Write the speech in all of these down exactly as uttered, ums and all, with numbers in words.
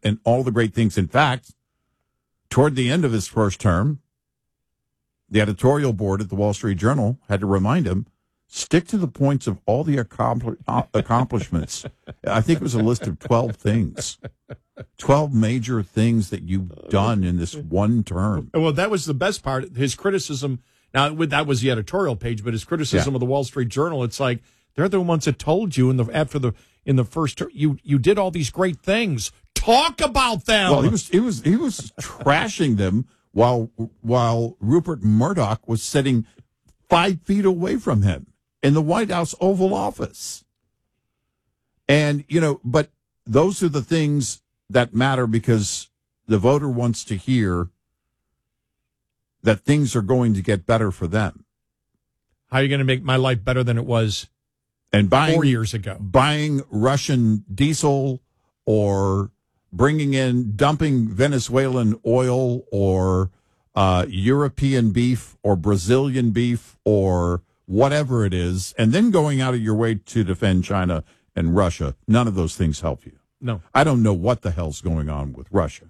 and all the great things. In fact, toward the end of his first term, the editorial board at the Wall Street Journal had to remind him, stick to the points of all the accompli- accomplishments. I think it was a list of twelve things, twelve major things that you've done in this one term. Well, that was the best part. His criticism, now that was the editorial page, but his criticism yeah. of the Wall Street Journal, it's like, they're the ones that told you in the after the in the first term, you you did all these great things. Talk about them. Well, he was he was he was trashing them while while Rupert Murdoch was sitting five feet away from him in the White House Oval Office. And, you know, but those are the things that matter because the voter wants to hear that things are going to get better for them. How are you going to make my life better than it was and buying, four years ago? Buying Russian diesel or bringing in, dumping Venezuelan oil or uh, European beef or Brazilian beef or whatever it is, and then going out of your way to defend China and Russia. None of those things help you. No. I don't know what the hell's going on with Russia.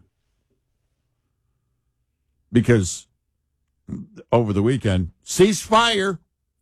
Because over the weekend, ceasefire.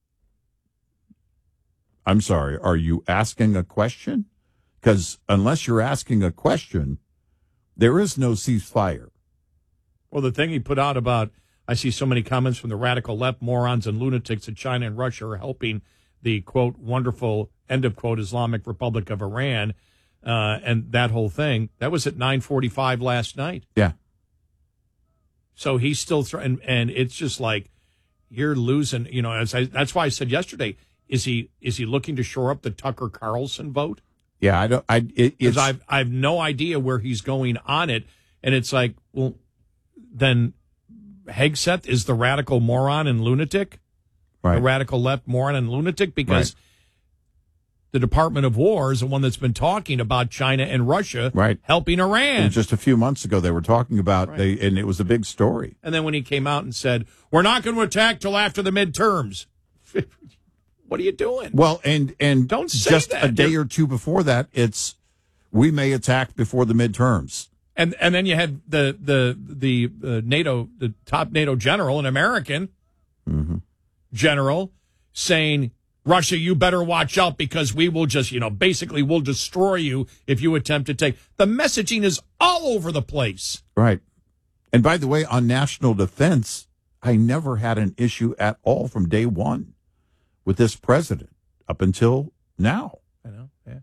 I'm sorry, are you asking a question? Because unless you're asking a question, there is no ceasefire. Well, the thing he put out about, I see so many comments from the radical left, morons and lunatics that China and Russia are helping the, quote, wonderful, end of quote, Islamic Republic of Iran, uh, and that whole thing. That was at nine forty-five last night. Yeah. So he's still, th- and, and it's just like, you're losing, you know, as I, that's why I said yesterday, is he is he looking to shore up the Tucker Carlson vote? Yeah, I don't, I, it, it's, I've, I have no idea where he's going on it. And it's like, well, then Hegseth is the radical moron and lunatic, right. The radical left moron and lunatic, because right. the Department of War is the one that's been talking about China and Russia right. helping Iran. And just a few months ago, they were talking about, right. they, and it was a big story. And then when he came out and said, we're not going to attack till after the midterms. What are you doing? Well, and, and don't say just that. a day or two before that, it's, we may attack before the midterms. And and then you had the the the uh, NATO, the top NATO general, an American mm-hmm. general, saying, Russia, you better watch out because we will just, you know, basically we'll destroy you if you attempt to take. The messaging is all over the place. Right. And by the way, on national defense, I never had an issue at all from day one with this president up until now. I know, yeah.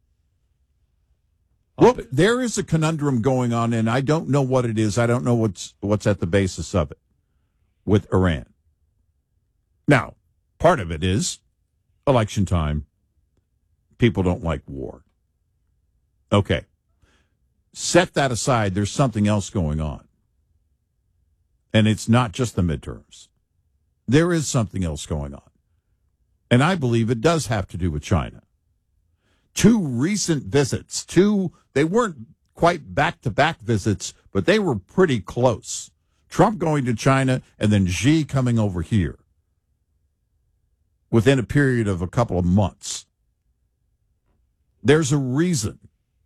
Well, there is a conundrum going on, and I don't know what it is. I don't know what's what's at the basis of it with Iran. Now, part of it is election time. People don't like war. Okay. Set that aside. There's something else going on. And it's not just the midterms. There is something else going on. And I believe it does have to do with China. Two recent visits, two, they weren't quite back-to-back visits, but they were pretty close. Trump going to China and then Xi coming over here within a period of a couple of months. There's a reason.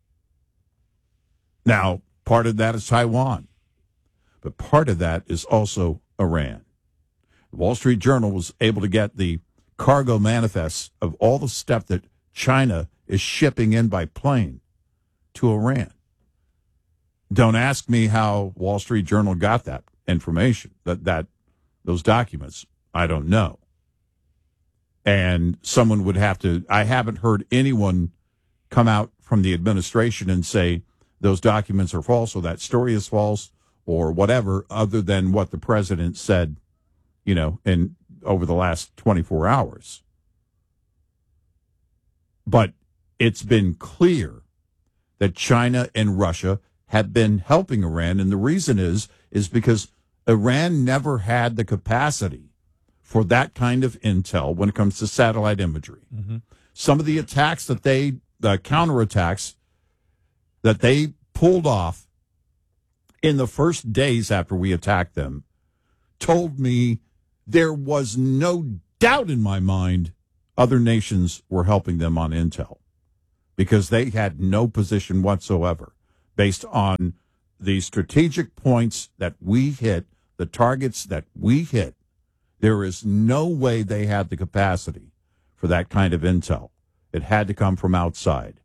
Now, part of that is Taiwan, but part of that is also Iran. The Wall Street Journal was able to get the cargo manifests of all the stuff that China is shipping in by plane to Iran. Don't ask me how Wall Street Journal got that information, that, that those documents. I don't know. And someone would have to, I haven't heard anyone come out from the administration and say those documents are false or that story is false or whatever, other than what the president said, you know, in over the last twenty-four hours. But it's been clear that China and Russia have been helping Iran, and the reason is is because Iran never had the capacity for that kind of intel when it comes to satellite imagery. Mm-hmm. Some of the attacks that they, the counterattacks that they pulled off in the first days after we attacked them, told me there was no doubt in my mind other nations were helping them on intel because they had no position whatsoever. based on the strategic points that we hit, the targets that we hit. There is no way they had the capacity for that kind of intel. It had to come from outside.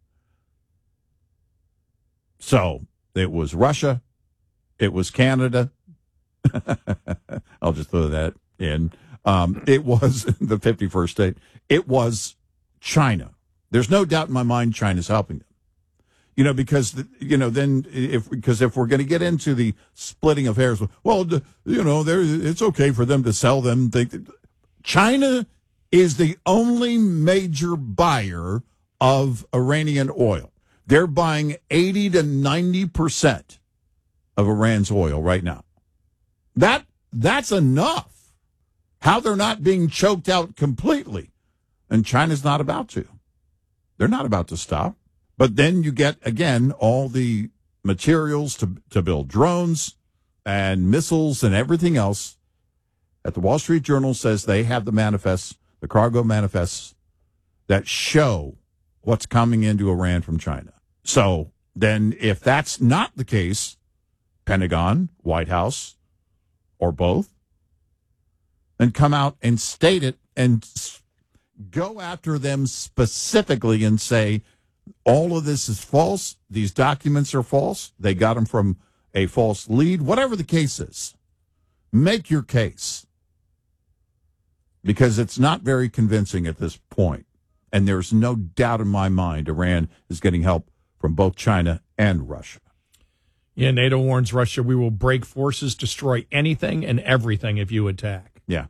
So it was Russia. It was Canada. I'll just throw that in. Um, it was the fifty-first state. It was China. There's no doubt in my mind China's helping them. You know, because, the, you know, then if, because if we're going to get into the splitting of hairs, well, the, you know, there, it's okay for them to sell them. They, China is the only major buyer of Iranian oil. They're buying eighty to ninety percent of Iran's oil right now. That, that's enough. How they're not being choked out completely. And China's not about to. They're not about to stop. But then you get, again, all the materials to to build drones and missiles and everything else. That the Wall Street Journal says they have the manifests, the cargo manifests, that show what's coming into Iran from China. So then if that's not the case, Pentagon, White House, or both, then come out and state it and go after them specifically and say, all of this is false. These documents are false. They got them from a false lead. Whatever the case is, make your case. Because it's not very convincing at this point. And there's no doubt in my mind Iran is getting help from both China and Russia. Yeah, NATO warns Russia, we will break forces, destroy anything and everything if you attack. Yeah.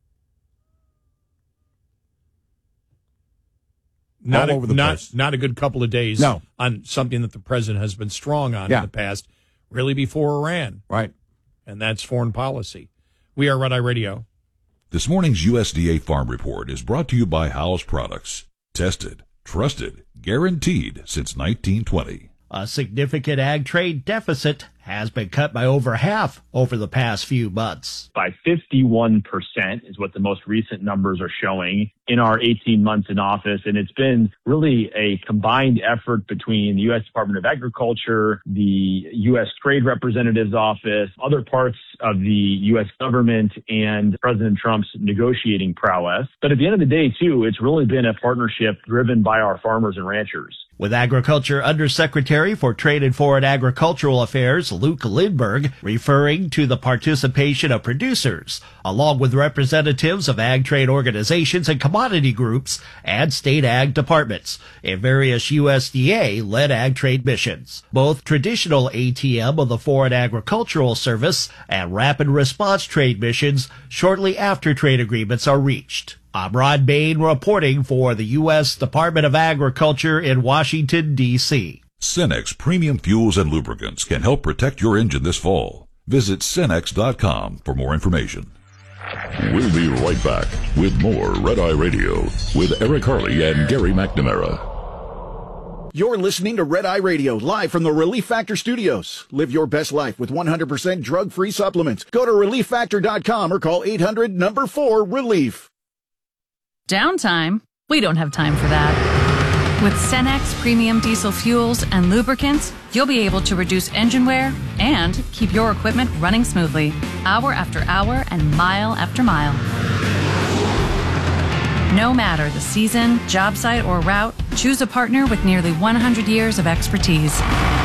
Not All a, over the not, place. Not a good couple of days no. on something that the president has been strong on yeah. in the past, really before Iran. Right. And that's foreign policy. We are Red Eye Radio. This morning's U S D A Farm Report is brought to you by Howes Products. Tested, trusted, guaranteed since nineteen twenty. A significant ag trade deficit has been cut by over half over the past few months. By fifty-one percent is what the most recent numbers are showing in our eighteen months in office. And it's been really a combined effort between the U S Department of Agriculture, the U S Trade Representative's Office, other parts of the U S government, and President Trump's negotiating prowess. But at the end of the day, too, it's really been a partnership driven by our farmers and ranchers. With Agriculture Undersecretary for Trade and Foreign Agricultural Affairs, Luke Lindberg, referring to the participation of producers, along with representatives of ag trade organizations and commodity groups and state ag departments in various U S D A-led ag trade missions. Both traditional A T M of the Foreign Agricultural Service and rapid response trade missions shortly after trade agreements are reached. I'm Rod Bain reporting for the U S Department of Agriculture in Washington, D C Cenex Premium Fuels and Lubricants can help protect your engine this fall. Visit Cenex dot com for more information. We'll be right back with more Red Eye Radio with Eric Harley and Gary McNamara. You're listening to Red Eye Radio, live from the Relief Factor Studios. Live your best life with one hundred percent drug-free supplements. Go to relief factor dot com or call eight hundred number four relief. Downtime? We don't have time for that. With Cenex Premium Diesel Fuels and Lubricants, you'll be able to reduce engine wear and keep your equipment running smoothly, hour after hour and mile after mile. No matter the season, job site, or route, choose a partner with nearly one hundred years of expertise.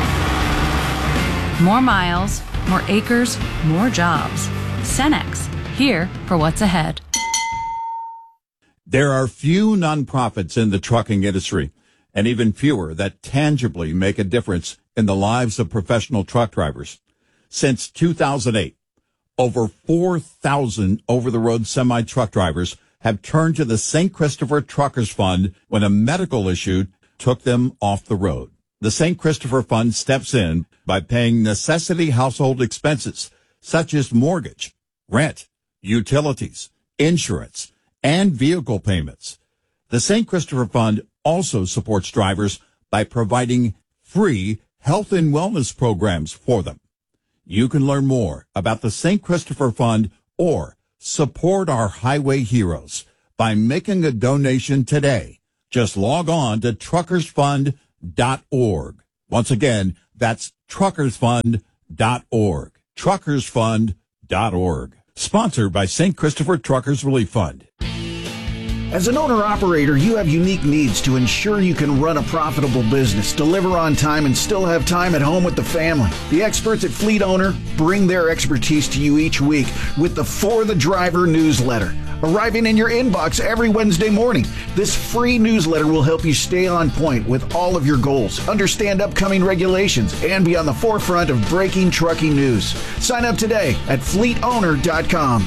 More miles, more acres, more jobs. Cenex, here for what's ahead. There are few nonprofits in the trucking industry, and even fewer that tangibly make a difference in the lives of professional truck drivers. Since two thousand eight, over four thousand over-the-road semi-truck drivers have turned to the Saint Christopher Truckers Fund when a medical issue took them off the road. The Saint Christopher Fund steps in by paying necessity household expenses such as mortgage, rent, utilities, insurance, and vehicle payments. The Saint Christopher Fund also supports drivers by providing free health and wellness programs for them. You can learn more about the Saint Christopher Fund or support our highway heroes by making a donation today. Just log on to truckers fund dot org. Once again, that's truckers fund dot org. truckers fund dot org. Sponsored by Saint Christopher Truckers Relief Fund. As an owner-operator, you have unique needs to ensure you can run a profitable business, deliver on time, and still have time at home with the family. The experts at Fleet Owner bring their expertise to you each week with the For the Driver newsletter, arriving in your inbox every Wednesday morning. This free newsletter will help you stay on point with all of your goals, understand upcoming regulations, and be on the forefront of breaking trucking news. Sign up today at fleet owner dot com.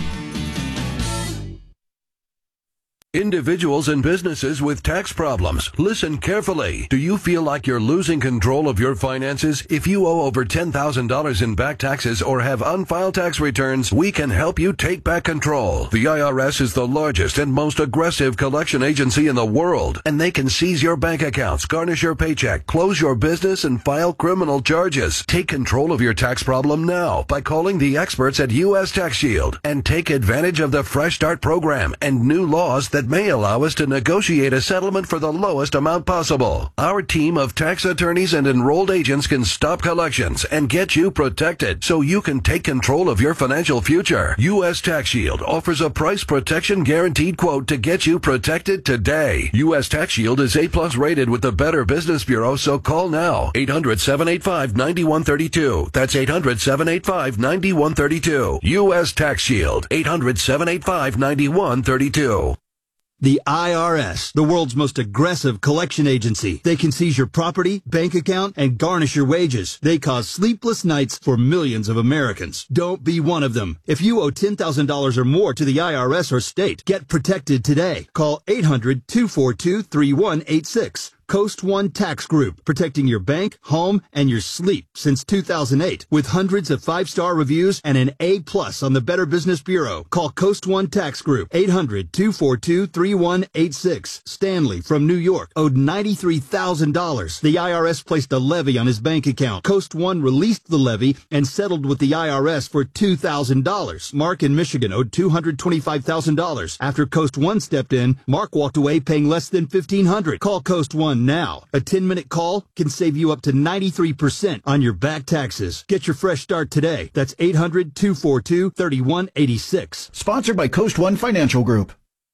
Individuals and businesses with tax problems, listen carefully. Do you feel like you're losing control of your finances? If you owe over ten thousand dollars in back taxes or have unfiled tax returns, we can help you take back control. The I R S is the largest and most aggressive collection agency in the world, and they can seize your bank accounts, garnish your paycheck, close your business, and file criminal charges. Take control of your tax problem now by calling the experts at U S Tax Shield and take advantage of the Fresh Start program and new laws that may allow us to negotiate a settlement for the lowest amount possible. Our team of tax attorneys and enrolled agents can stop collections and get you protected so you can take control of your financial future. U S Tax Shield offers a price protection guaranteed quote to get you protected today. U S Tax Shield is A plus rated with the Better Business Bureau, so call now. eight hundred, seven eight five, nine one three two. That's eight hundred, seven eight five, nine one three two. U S Tax Shield. eight hundred, seven eight five, nine one three two. The I R S, the world's most aggressive collection agency. They can seize your property, bank account, and garnish your wages. They cause sleepless nights for millions of Americans. Don't be one of them. If you owe ten thousand dollars or more to the I R S or state, get protected today. Call eight hundred, two four two, three one eight six. Coast One Tax Group, protecting your bank, home, and your sleep since two thousand eight. With hundreds of five-star reviews and an A plus on the Better Business Bureau. Call Coast One Tax Group, eight hundred, two four two, three one eight six. Stanley from New York owed ninety-three thousand dollars. The I R S placed a levy on his bank account. Coast One released the levy and settled with the I R S for two thousand dollars. Mark in Michigan owed two hundred twenty-five thousand dollars. After Coast One stepped in, Mark walked away paying less than fifteen hundred dollars. Call Coast One now. A ten-minute call can save you up to ninety-three percent on your back taxes. Get your fresh start today. That's eight hundred, two four two, three one eight six. Sponsored by Coast One Financial Group.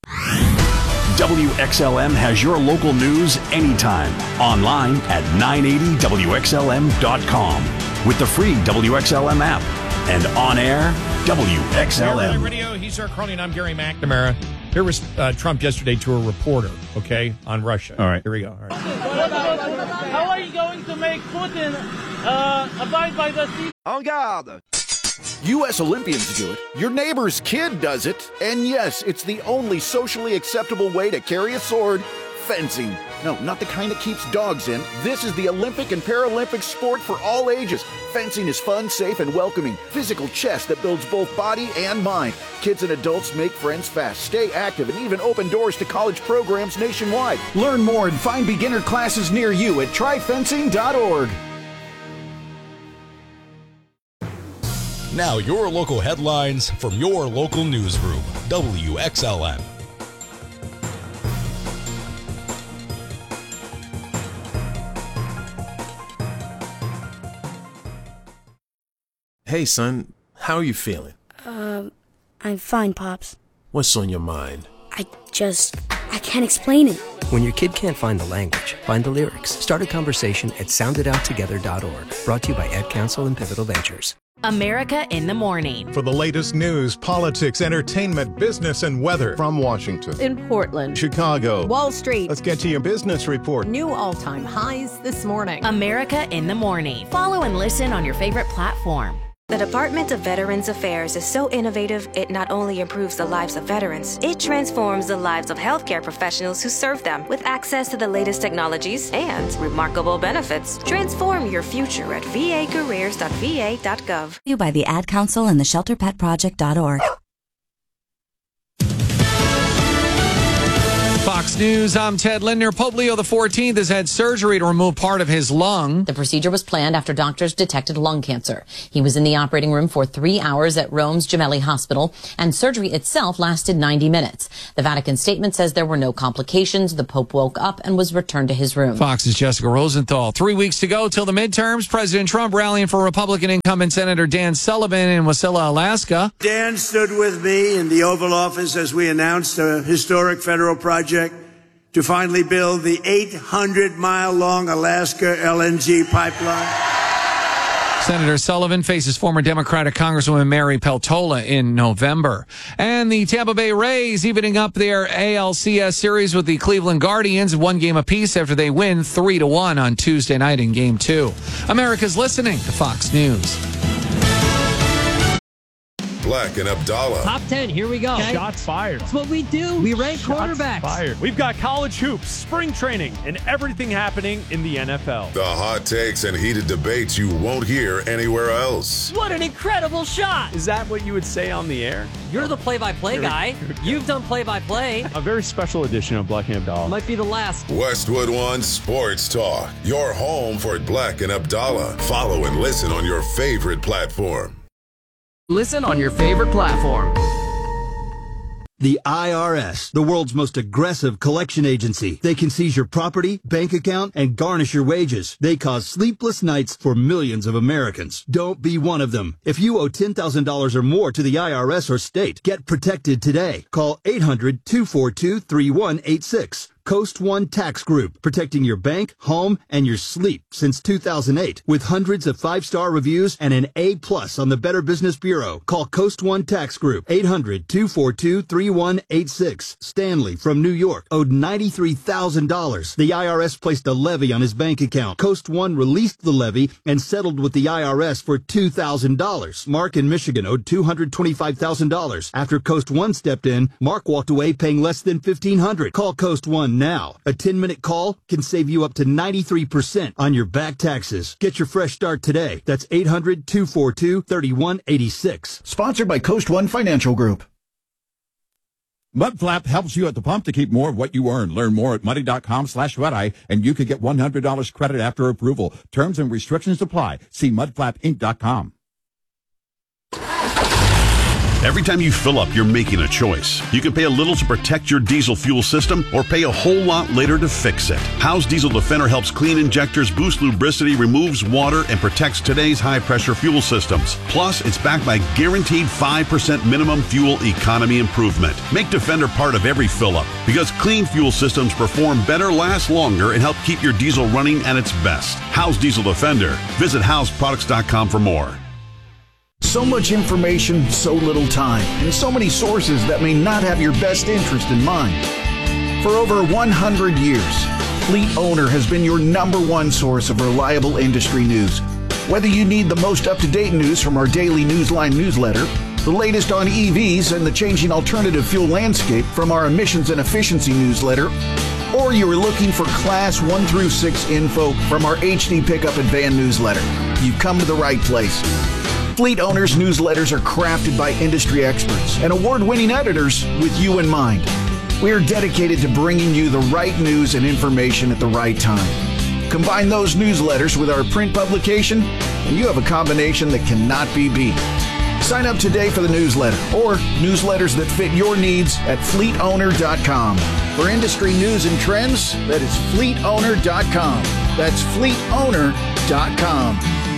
W X L M has your local news anytime. Online at nine eighty W X L M dot com with the free W X L M app. And on air, W X L M. Radio, he's Eric Carly, and I'm Gary McNamara. Here was uh, Trump yesterday to a reporter, okay, on Russia. All right. Here we go. All right. How are you going to make Putin uh, abide by the... En garde! U S Olympians do it, your neighbor's kid does it, and yes, it's the only socially acceptable way to carry a sword, fencing. No, not the kind that keeps dogs in. This is the Olympic and Paralympic sport for all ages. Fencing is fun, safe, and welcoming. Physical chess that builds both body and mind. Kids and adults make friends fast, stay active, and even open doors to college programs nationwide. Learn more and find beginner classes near you at try fencing dot org. Now your local headlines from your local newsroom, W X L M. Hey, son, how are you feeling? Uh, I'm fine, Pops. What's on your mind? I just, I can't explain it. When your kid can't find the language, find the lyrics. Start a conversation at sound it out together dot org. Brought to you by Ed Council and Pivotal Ventures. America in the Morning. For the latest news, politics, entertainment, business, and weather. From Washington, in Portland, Chicago, Wall Street. Let's get to your business report. New all-time highs this morning. America in the Morning. Follow and listen on your favorite platform. The Department of Veterans Affairs is so innovative, it not only improves the lives of veterans, it transforms the lives of healthcare professionals who serve them with access to the latest technologies and remarkable benefits. Transform your future at v a careers dot v a dot gov. You by the Ad Council and the shelter pet project dot org. Fox News, I'm Ted Lindner. Pope Leo the fourteenth has had surgery to remove part of his lung. The procedure was planned after doctors detected lung cancer. He was in the operating room for three hours at Rome's Gemelli Hospital, and surgery itself lasted ninety minutes. The Vatican statement says there were no complications. The Pope woke up and was returned to his room. Fox's Jessica Rosenthal. Three weeks to go till the midterms. President Trump rallying for Republican incumbent Senator Dan Sullivan in Wasilla, Alaska. Dan stood with me in the Oval Office as we announced a historic federal project to finally build the eight hundred mile long Alaska L N G pipeline. Senator Sullivan faces former Democratic Congresswoman Mary Peltola in November. And the Tampa Bay Rays evening up their A L C S series with the Cleveland Guardians, one game apiece after they win three to one on Tuesday night in Game two. America's listening to Fox News. Black and Abdallah. Top ten, here we go. Okay. Shots fired. That's what we do. We rank Shots quarterbacks. Fired. We've got college hoops, spring training, and everything happening in the N F L. The hot takes and heated debates you won't hear anywhere else. What an incredible shot. Is that what you would say on the air? You're the play-by-play guy. You've done play-by-play. A very special edition of Black and Abdallah. Might be the last. Westwood One Sports Talk. Your home for Black and Abdallah. Follow and listen on your favorite platform. Listen on your favorite platform. The I R S, the world's most aggressive collection agency. They can seize your property, bank account, and garnish your wages. They cause sleepless nights for millions of Americans. Don't be one of them. If you owe ten thousand dollars or more to the I R S or state, get protected today. Call eight hundred, two four two, three one eight six. Coast One Tax Group, protecting your bank, home, and your sleep since two thousand eight. With hundreds of five-star reviews and an A plus on the Better Business Bureau. Call Coast One Tax Group, eight hundred, two four two, three one eight six. Stanley from New York owed ninety-three thousand dollars. The I R S placed a levy on his bank account. Coast One released the levy and settled with the I R S for two thousand dollars. Mark in Michigan owed two hundred twenty-five thousand dollars. After Coast One stepped in, Mark walked away paying less than fifteen hundred dollars. Call Coast One now. A ten-minute call can save you up to ninety-three percent on your back taxes. Get your fresh start today. That's eight hundred, two four two, three one eight six. Sponsored by Coast One Financial Group. Mudflap helps you at the pump to keep more of what you earn. Learn more at muddy.com slash red-eye, and you could get one hundred dollars credit after approval. Terms and restrictions apply. See mud flap inc dot com. Every time you fill up, you're making a choice. You can pay a little to protect your diesel fuel system or pay a whole lot later to fix it. Howe's Diesel Defender helps clean injectors, boost lubricity, removes water, and protects today's high-pressure fuel systems. Plus, it's backed by guaranteed five percent minimum fuel economy improvement. Make Defender part of every fill-up because clean fuel systems perform better, last longer, and help keep your diesel running at its best. Howe's Diesel Defender. Visit house products dot com for more. So much information, so little time, and so many sources that may not have your best interest in mind. For over one hundred years, Fleet Owner has been your number one source of reliable industry news. Whether you need the most up-to-date news from our daily Newsline newsletter, the latest on E Vs and the changing alternative fuel landscape from our emissions and efficiency newsletter, or you are looking for Class one through six info from our H D Pickup and Van newsletter, you've come to the right place. Fleet Owners newsletters are crafted by industry experts and award-winning editors with you in mind. We are dedicated to bringing you the right news and information at the right time. Combine those newsletters with our print publication, and you have a combination that cannot be beat. Sign up today for the newsletter or newsletters that fit your needs at fleet owner dot com. For industry news and trends, that is fleet owner dot com. That's fleet owner dot com.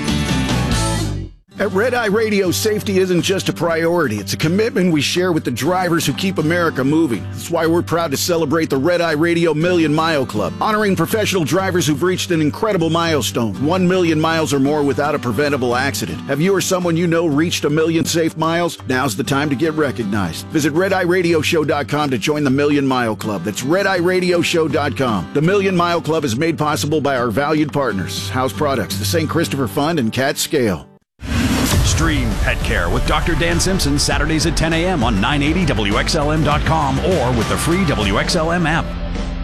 At Red Eye Radio, safety isn't just a priority. It's a commitment we share with the drivers who keep America moving. That's why we're proud to celebrate the Red Eye Radio Million Mile Club, honoring professional drivers who've reached an incredible milestone, one million miles or more without a preventable accident. Have you or someone you know reached a million safe miles? Now's the time to get recognized. Visit red eye radio show dot com to join the Million Mile Club. That's red eye radio show dot com. The Million Mile Club is made possible by our valued partners, House Products, the Saint Christopher Fund, and Cat Scale. Stream Pet Care with Doctor Dan Simpson Saturdays at ten a.m. on nine eighty W X L M dot com or with the free W X L M app.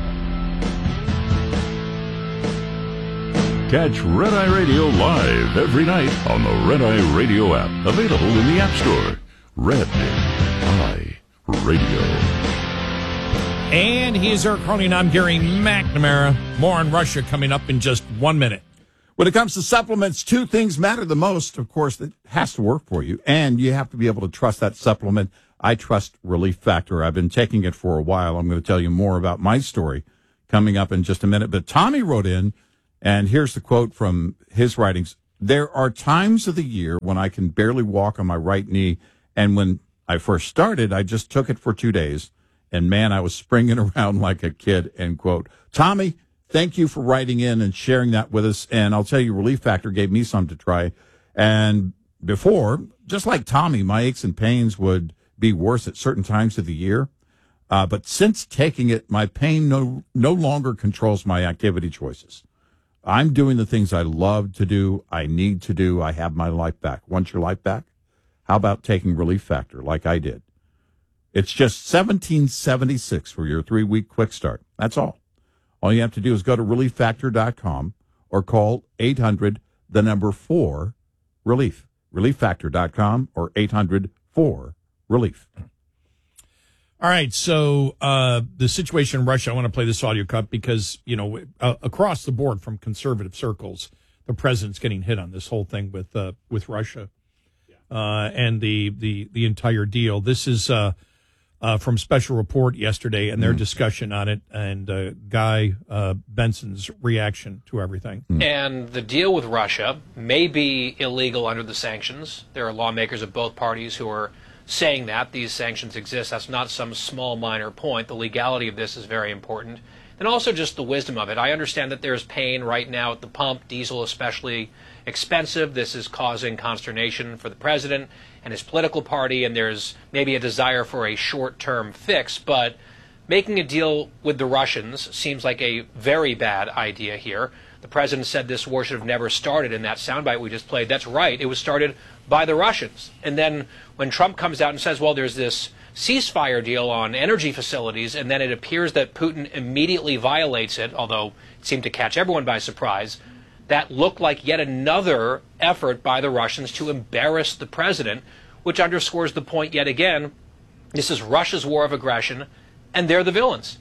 Catch Red Eye Radio live every night on the Red Eye Radio app. Available in the App Store. Red Eye Radio. And he is Eric Harley, and I'm Gary McNamara. More on Russia coming up in just one minute. When it comes to supplements, two things matter the most. Of course, it has to work for you, and you have to be able to trust that supplement. I trust Relief Factor. I've been taking it for a while. I'm going to tell you more about my story coming up in just a minute. But Tommy wrote in, and here's the quote from his writings. There are times of the year when I can barely walk on my right knee, and when I first started, I just took it for two days, and man, I was springing around like a kid, end quote. Tommy, thank you for writing in and sharing that with us, and I'll tell you, Relief Factor gave me some to try, and before, just like Tommy, my aches and pains would be worse at certain times of the year, uh, but since taking it, my pain no no longer controls my activity choices. I'm doing the things I love to do, I need to do, I have my life back. Want your life back? How about taking Relief Factor like I did? It's just seventeen seventy-six for your three-week quick start. That's all. All you have to do is go to relief factor dot com or call eight hundred, the number four, relief. relief factor dot com or eight hundred, four, relief. All right, so uh, the situation in Russia, I want to play this audio cut because, you know, uh, across the board from conservative circles, the president's getting hit on this whole thing with uh, with Russia uh, and the, the, the entire deal. This is uh, uh, from Special Report yesterday and their mm. discussion on it, and uh, Guy uh, Benson's reaction to everything. Mm. And the deal with Russia may be illegal under the sanctions. There are lawmakers of both parties who are saying that these sanctions exist. That's not some small minor point. The legality of this is very important. And also just the wisdom of it. I understand that there's pain right now at the pump, diesel especially expensive. This is causing consternation for the president and his political party, and there's maybe a desire for a short-term fix. But making a deal with the Russians seems like a very bad idea here. The president said this war should have never started in that soundbite we just played. That's right. It was started by the Russians. And then when Trump comes out and says, well, there's this ceasefire deal on energy facilities, and then it appears that Putin immediately violates it, although it seemed to catch everyone by surprise, that looked like yet another effort by the Russians to embarrass the president, which underscores the point yet again, this is Russia's war of aggression, and they're the villains.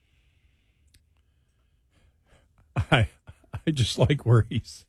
I, I just like where he's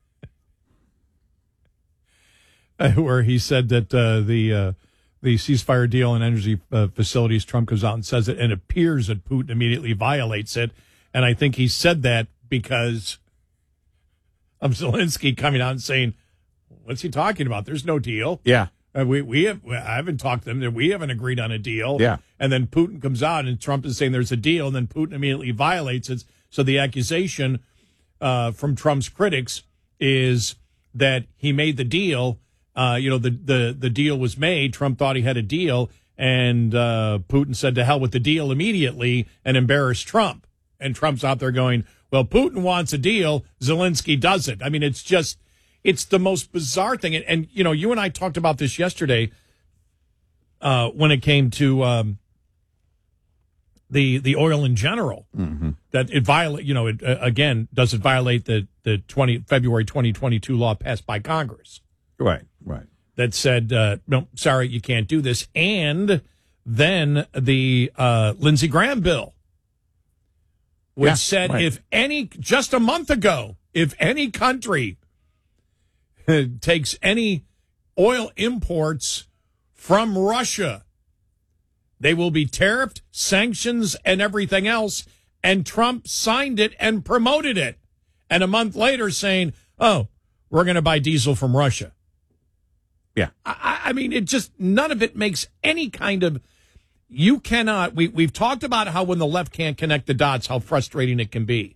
where he said that uh, the uh, the ceasefire deal on energy uh, facilities, Trump comes out and says it, and it appears that Putin immediately violates it. And I think he said that because of Zelensky coming out and saying, what's he talking about? There's no deal. Yeah. Uh, we we have I haven't talked to them. We haven't agreed on a deal. Yeah. And then Putin comes out and Trump is saying there's a deal, and then Putin immediately violates it. So the accusation uh, from Trump's critics is that he made the deal. Uh, you know, the, the, the deal was made. Trump thought he had a deal, and uh, Putin said to hell with the deal immediately and embarrassed Trump. And Trump's out there going, well, Putin wants a deal. Zelensky doesn't. I mean, it's just, it's the most bizarre thing. And, and you know, you and I talked about this yesterday uh, when it came to um, the the oil in general. Mm-hmm. That it violate, you know, it, uh, again, does it violate the, the twenty February twenty twenty-two law passed by Congress? Right, right. That said, uh, no, sorry, you can't do this. And then the uh, Lindsey Graham bill, which yeah, said right. if any, just a month ago, if any country takes any oil imports from Russia, they will be tariffed, sanctions, and everything else. And Trump signed it and promoted it. And a month later saying, oh, we're going to buy diesel from Russia. Yeah. I, I mean, it just, none of it makes any kind of, you cannot, we, we've talked about how when the left can't connect the dots, how frustrating it can be.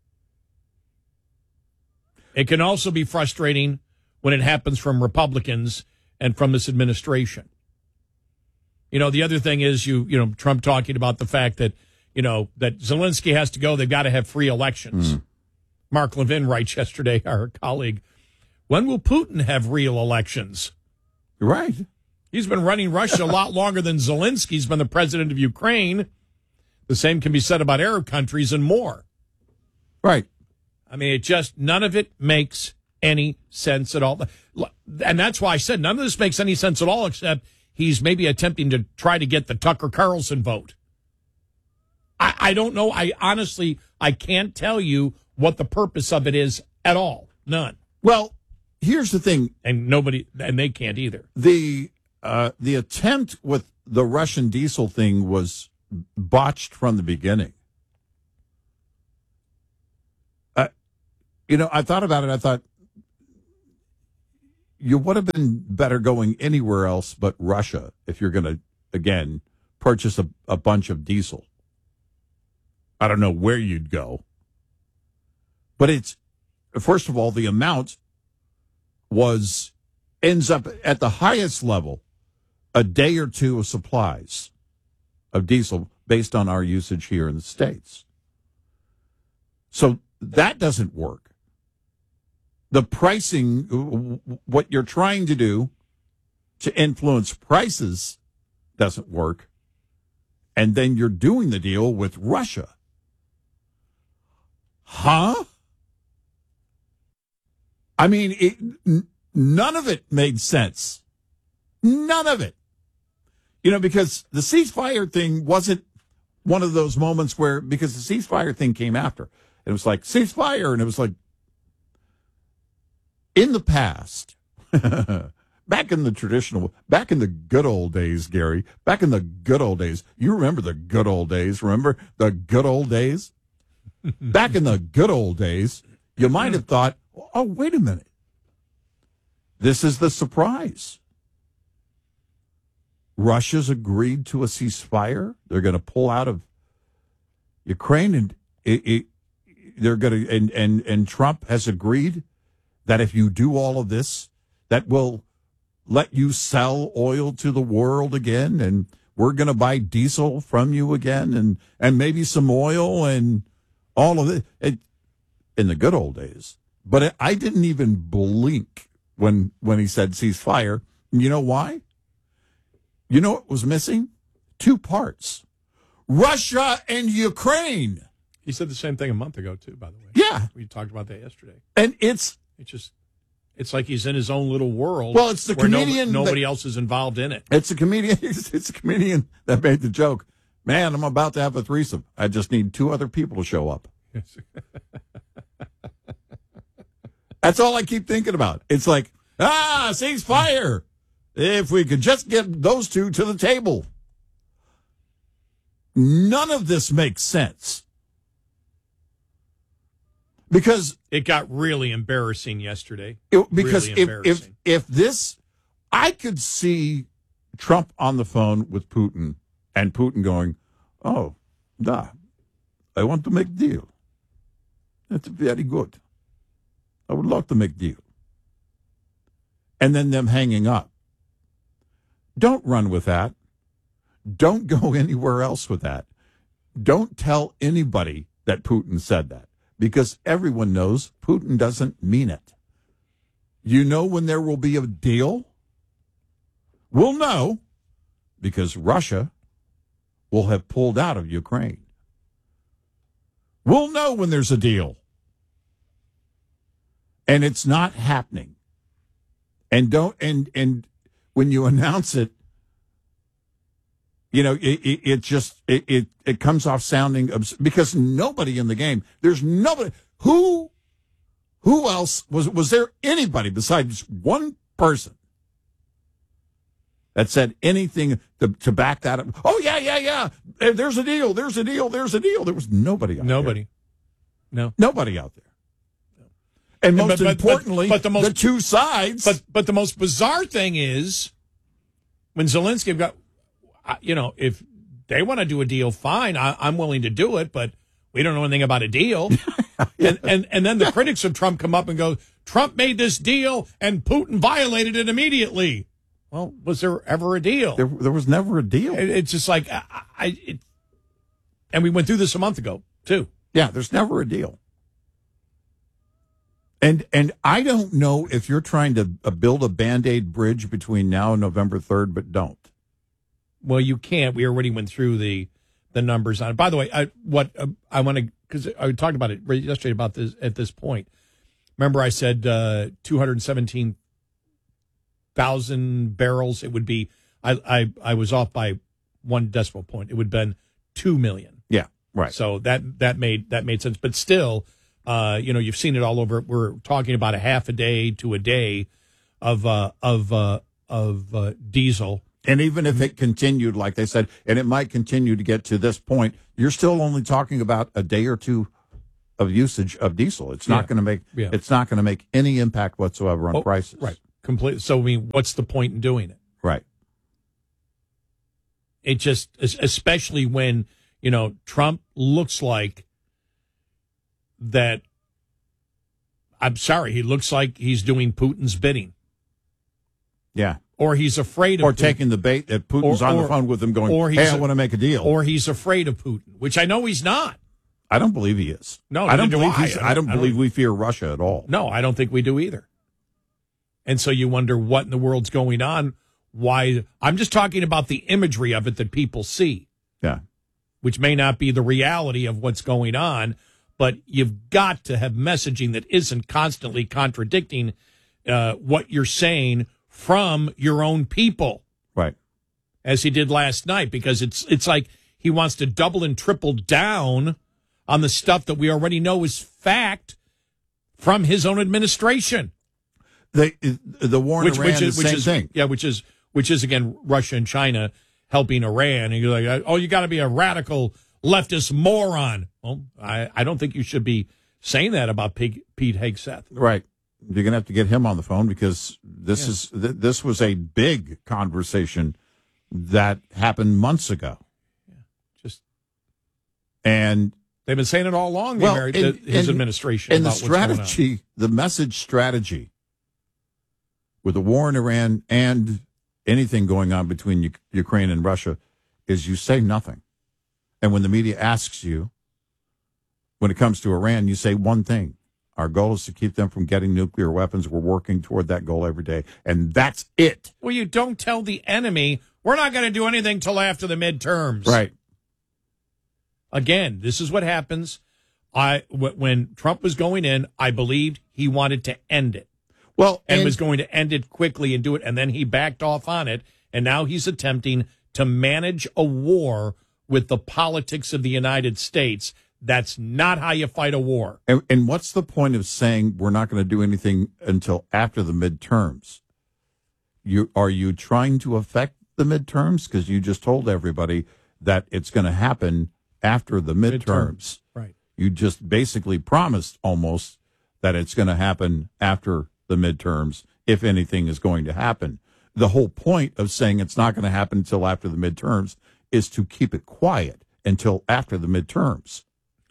It can also be frustrating when it happens from Republicans and from this administration. You know, the other thing is, you, you know, Trump talking about the fact that, you know, that Zelensky has to go, they've got to have free elections. Mm. Mark Levin writes yesterday, our colleague, when will Putin have real elections? Right. He's been running Russia a lot longer than Zelensky's been the president of Ukraine. The same can be said about Arab countries and more. Right. I mean, it just, none of it makes any sense at all. And that's why I said none of this makes any sense at all, except he's maybe attempting to try to get the Tucker Carlson vote. I, I don't know. I honestly, I can't tell you what the purpose of it is at all. None. Well, here's the thing. And nobody, and they can't either. The uh, the attempt with the Russian diesel thing was botched from the beginning. Uh, you know, I thought about it. I thought you would have been better going anywhere else but Russia if you're going to, again, purchase a, a bunch of diesel. I don't know where you'd go. But it's, first of all, the amount was, ends up at the highest level, a day or two of supplies of diesel based on our usage here in the States. So that doesn't work. The pricing, what you're trying to do to influence prices doesn't work. And then you're doing the deal with Russia. Huh? I mean, it, n- none of it made sense. None of it. You know, because the ceasefire thing wasn't one of those moments where, because the ceasefire thing came after. It was like, ceasefire, and it was like, in the past, back in the traditional, back in the good old days, Gary, back in the good old days, you remember the good old days, remember the good old days? Back in the good old days, you might have thought, oh, wait a minute. This is the surprise. Russia's agreed to a ceasefire. They're going to pull out of Ukraine, and it, it, they're going to, and, and, and Trump has agreed that if you do all of this, that will let you sell oil to the world again, and we're going to buy diesel from you again, and, and maybe some oil and all of it, it in the good old days. But it, I didn't even blink when when he said ceasefire. You know why? You know what was missing? Two parts. Russia and Ukraine. He said the same thing a month ago, too, by the way. Yeah. We talked about that yesterday. And it's... It's just, it's like he's in his own little world. Well, it's the where comedian. No, nobody that, else is involved in it. It's a comedian. It's a comedian that made the joke. Man, I'm about to have a threesome. I just need two other people to show up. That's all I keep thinking about. It's like, ah, ceasefire. If we could just get those two to the table. None of this makes sense. Because it got really embarrassing yesterday. It, because really if, if if this, I could see Trump on the phone with Putin and Putin going, "Oh, da, I want to make deal. That's very good. I would love to make deal." And then them hanging up. Don't run with that. Don't go anywhere else with that. Don't tell anybody that Putin said that. Because everyone knows Putin doesn't mean it. You know when there will be a deal? We'll know because Russia will have pulled out of Ukraine. We'll know when there's a deal. And it's not happening. And don't and and when you announce it, you know, it, it, it just, it, it, it comes off sounding, obs- because nobody in the game, there's nobody, who, who else, was was there anybody besides one person that said anything to, to back that up? Oh, yeah, yeah, yeah, there's a deal, there's a deal, there's a deal. There was nobody out nobody. there. No. Nobody out there. And most but, but, importantly, but, but the, most, the two sides. But, but the most bizarre thing is when Zelensky got, you know, if they want to do a deal, fine. I, I'm willing to do it, but we don't know anything about a deal. and, and and then the critics of Trump come up and go, Trump made this deal and Putin violated it immediately. Well, was there ever a deal? There, there was never a deal. It, it's just like, I, I it, and we went through this a month ago, too. Yeah, there's never a deal. And and I don't know if you're trying to uh, build a Band-Aid bridge between now and November third, but don't. Well, you can't. We already went through the the numbers on it. By the way, I, what uh, I want to, because I talked about it yesterday about this at this point. Remember, I said uh, two hundred seventeen thousand barrels. It would be. I, I I was off by one decimal point. It would have been two million. Yeah. Right. So that that made that made sense. But still, uh, you know, you've seen it all over. We're talking about a half a day to a day of uh, of uh, of uh, diesel. And even if it continued, like they said, and it might continue to get to this point, you're still only talking about a day or two of usage of diesel. It's not Yeah. going to make Yeah. it's not going to make any impact whatsoever on Oh, prices. Right. Completely. So, I mean, what's the point in doing it? Right. It just, especially when, you know, Trump looks like that. I'm sorry, he looks like he's doing Putin's bidding. Yeah. Or he's afraid of Or Putin. taking the bait that Putin's Or- on or- the phone with him going, or hey, he's I a- want to make a deal. Or he's afraid of Putin, which I know he's not. I don't believe he is. No, I don't neither do believe I. he's, I I don't don't- I don't- believe we fear Russia at all. No, I don't think we do either. And so you wonder what in the world's going on. Why? I'm just talking about the imagery of it that people see. Yeah. Which may not be the reality of what's going on, but you've got to have messaging that isn't constantly contradicting uh, what you're saying from your own people. Right. As he did last night, because it's it's like he wants to double and triple down on the stuff that we already know is fact from his own administration. The the war in which, Iran which is is the same which is thing. yeah, which is which is again Russia and China helping Iran, and you're like, oh, you got to be a radical leftist moron. Well, I, I don't think you should be saying that about Pete, Pete Hegseth. Right. You're going to have to get him on the phone because this Yeah. is th- this was a big conversation that happened months ago. Just and they've been saying it all along. The well, Ameri- and- the, his and- administration and the about what's going on. strategy, the message strategy with the war in Iran and anything going on between U- Ukraine and Russia is you say nothing, and when the media asks you, when it comes to Iran, you say one thing. Our goal is to keep them from getting nuclear weapons. We're working toward that goal every day. And that's it. Well, you don't tell the enemy, we're not going to do anything till after the midterms. Right. Again, this is what happens. I w- when Trump was going in, I believed he wanted to end it. Well, and, and- was going to end it quickly and do it. And then he backed off on it. And now he's attempting to manage a war with the politics of the United States. That's not how you fight a war. And, and what's the point of saying we're not going to do anything until after the midterms? You are you trying to affect the midterms? Because you just told everybody that it's going to happen after the midterms. Midterms, right. You just basically promised almost that it's going to happen after the midterms, if anything is going to happen. The whole point of saying it's not going to happen until after the midterms is to keep it quiet until after the midterms.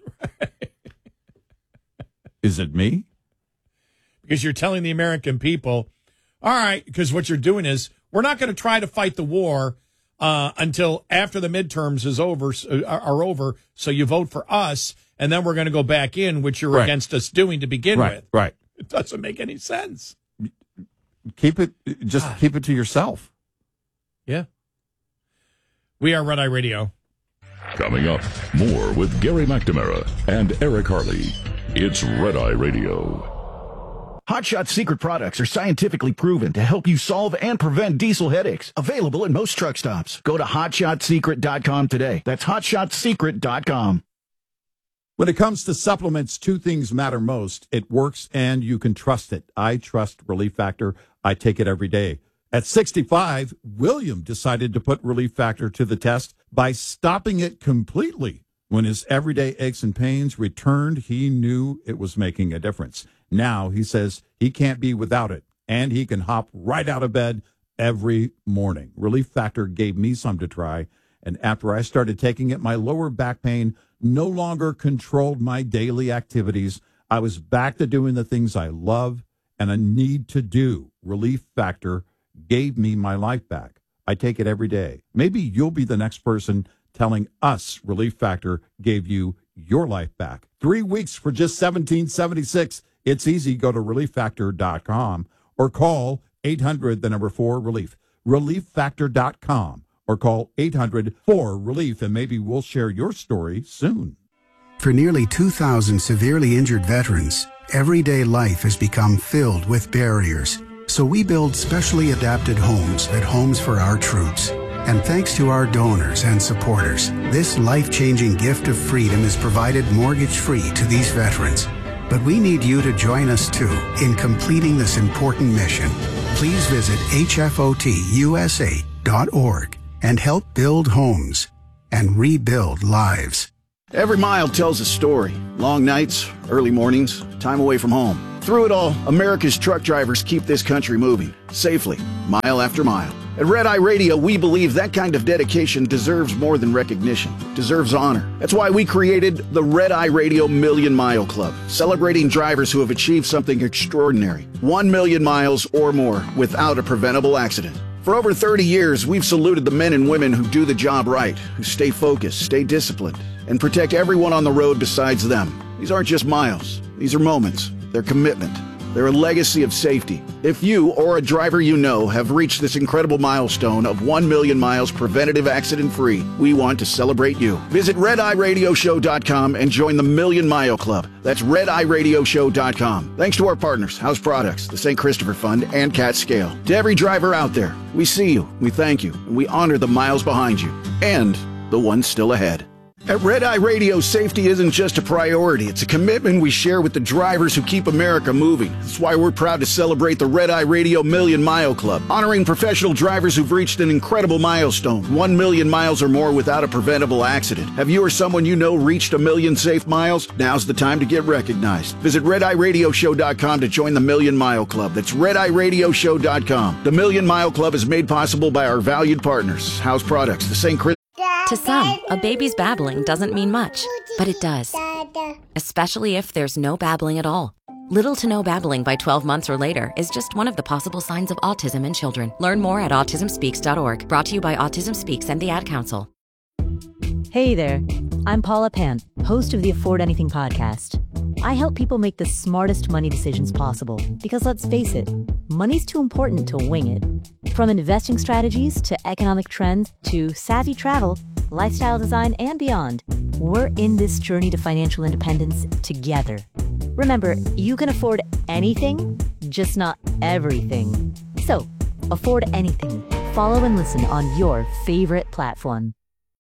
Is it me? Because you're telling the American people, all right, because what you're doing is we're not going to try to fight the war uh, until after the midterms is over, uh, are over. So you vote for us, and then we're going to go back in, which you're Right. against us doing to begin Right, with. right. It doesn't make any sense. Keep it, just keep it to yourself. Yeah. We are Red Eye Radio. Coming up, more with Gary McNamara and Eric Harley. It's Red Eye Radio. Hot Shot Secret products are scientifically proven to help you solve and prevent diesel headaches. Available at most truck stops. Go to hot shot secret dot com today. That's hot shot secret dot com. When it comes to supplements, two things matter most. It works and you can trust it. I trust Relief Factor. I take it every day. At sixty-five, William decided to put Relief Factor to the test by stopping it completely. When his everyday aches and pains returned, he knew it was making a difference. Now he says he can't be without it, and he can hop right out of bed every morning. Relief Factor gave me some to try, and after I started taking it, my lower back pain no longer controlled my daily activities. I was back to doing the things I love and I need to do. Relief Factor gave me my life back. I take it every day. Maybe you'll be the next person telling us Relief Factor gave you your life back. Three weeks for just seventeen seventy-six. It's easy. Go to relief factor dot com or call eight hundred, the number four, relief. relief factor dot com or call eight hundred, four, relief, and maybe we'll share your story soon. For nearly two thousand severely injured veterans, everyday life has become filled with barriers. So we build specially adapted homes at Homes for Our Troops. And thanks to our donors and supporters, this life-changing gift of freedom is provided mortgage-free to these veterans. But we need you to join us too in completing this important mission. Please visit H F O T U S A dot org and help build homes and rebuild lives. Every mile tells a story. Long nights, early mornings, time away from home. Through it all, America's truck drivers keep this country moving, safely, mile after mile. At Red Eye Radio, we believe that kind of dedication deserves more than recognition, deserves honor. That's why we created the Red Eye Radio Million Mile Club, celebrating drivers who have achieved something extraordinary. One million miles or more without a preventable accident. For over thirty years, we've saluted the men and women who do the job right, who stay focused, stay disciplined, and protect everyone on the road besides them. These aren't just miles. These are moments. They're commitment. They're a legacy of safety. If you or a driver you know have reached this incredible milestone of one million miles preventative accident-free, we want to celebrate you. Visit red eye radio show dot com and join the Million Mile Club. That's red eye radio show dot com. Thanks to our partners, House Products, the Saint Christopher Fund, and Cat Scale. To every driver out there, we see you, we thank you, and we honor the miles behind you, and the ones still ahead. At Red Eye Radio, safety isn't just a priority. It's a commitment we share with the drivers who keep America moving. That's why we're proud to celebrate the Red Eye Radio Million Mile Club, honoring professional drivers who've reached an incredible milestone, one million miles or more without a preventable accident. Have you or someone you know reached a million safe miles? Now's the time to get recognized. Visit red eye radio show dot com to join the Million Mile Club. That's red eye radio show dot com. The Million Mile Club is made possible by our valued partners, House Products, the Saint Christopher. To some, a baby's babbling doesn't mean much, but it does. Especially if there's no babbling at all. Little to no babbling by twelve months or later is just one of the possible signs of autism in children. Learn more at autism speaks dot org. Brought to you by Autism Speaks and the Ad Council. Hey there, I'm Paula Pant, host of the Afford Anything podcast. I help people make the smartest money decisions possible because, let's face it, money's too important to wing it. From investing strategies to economic trends to savvy travel, lifestyle design, and beyond, we're in this journey to financial independence together. Remember, you can afford anything, just not everything. So, afford anything. Follow and listen on your favorite platform.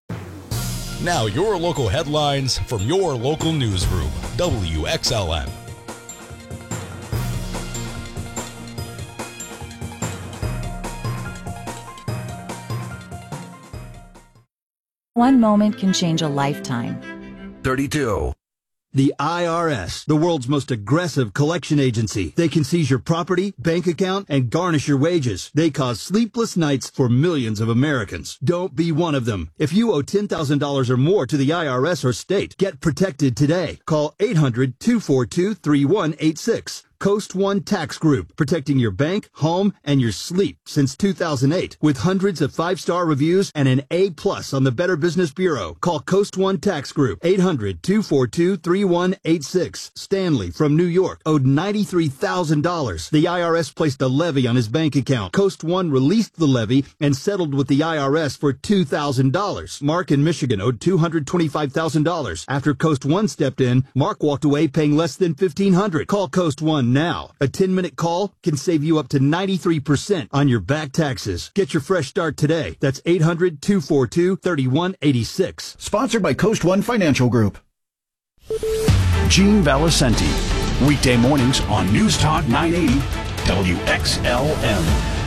Now your local headlines from your local newsroom, W X L M. One moment can change a lifetime. thirty-two. The I R S, the world's most aggressive collection agency. They can seize your property, bank account, and garnish your wages. They cause sleepless nights for millions of Americans. Don't be one of them. If you owe ten thousand dollars or more to the I R S or state, get protected today. Call eight hundred, two four two, three one eight six. Coast One Tax Group, protecting your bank, home, and your sleep since two thousand eight. With hundreds of five-star reviews and an A plus on the Better Business Bureau. Call Coast One Tax Group, eight hundred, two four two, three one eight six. Stanley from New York owed ninety-three thousand dollars. The I R S placed a levy on his bank account. Coast One released the levy and settled with the I R S for two thousand dollars. Mark in Michigan owed two hundred twenty-five thousand dollars. After Coast One stepped in, Mark walked away paying less than fifteen hundred dollars. Call Coast One now. A ten-minute call can save you up to ninety-three percent on your back taxes. Get your fresh start today. That's eight hundred, two four two, three one eight six. Sponsored by Coast One Financial Group. Gene Valicenti, weekday mornings on News Talk nine eighty W X L M.